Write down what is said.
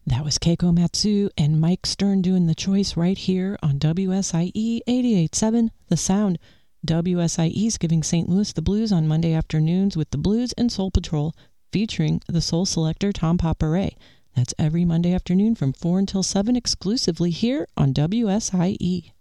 That was Keiko Matsu and Mike Stern doing The Choice right here on WSIE 88.7 The Sound. WSIE is giving St. Louis the blues on Monday afternoons with the Blues and Soul Patrol featuring the soul selector Tom Paparay. That's every Monday afternoon from 4 until 7 exclusively here on WSIE.